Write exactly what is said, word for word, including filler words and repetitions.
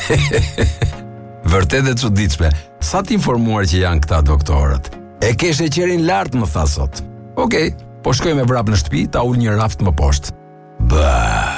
Vërtet e çuditshme. Sa të informuar që janë këta doktorët. E ke sheqerin lart, më tha sot. Okej, okay, po shkoj me vrap në shtëpi, ta ul një raft më poshtë. Ba.